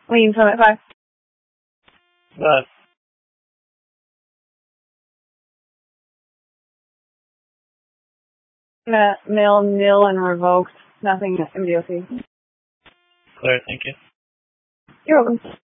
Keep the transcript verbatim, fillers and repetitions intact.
Lean seven five. Bus. Uh, mail nil and revoked. Nothing M D O C. Clear, thank you. You're welcome.